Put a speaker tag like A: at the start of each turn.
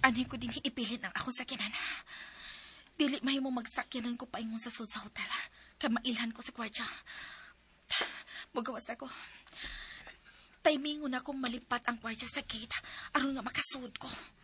A: Ani ko din ipilin ang akong sakyanan. Dili mahimo magsakyanan ko paingon sa sud sa hotel. Kay mailhan ko sa kwartya. Mugawas ako. Timingon akong malipat ang kwartya sa gate aron nga makasud ko.